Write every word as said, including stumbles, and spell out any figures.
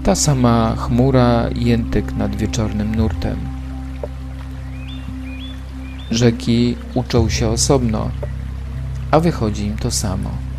Ta sama chmura, jętyk nad wieczornym nurtem. Rzeki uczą się osobno, a wychodzi im to samo.